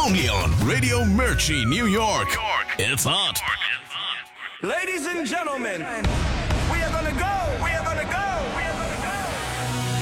Only on Radio Mirchi, New York. It's hot. Ladies and gentlemen, we are gonna